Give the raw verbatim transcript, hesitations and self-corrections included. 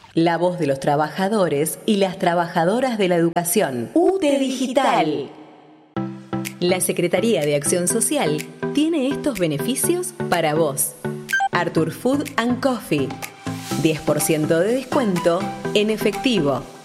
La voz de los trabajadores y las trabajadoras de la educación. U T E Digital. La Secretaría de Acción Social tiene estos beneficios para vos. Arthur Food and Coffee. diez por ciento de descuento en efectivo.